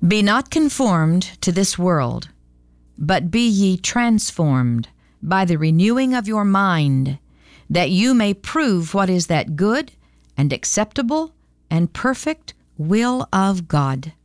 Be not conformed to this world, but be ye transformed by the renewing of your mind, that you may prove what is that good and acceptable and perfect will of God.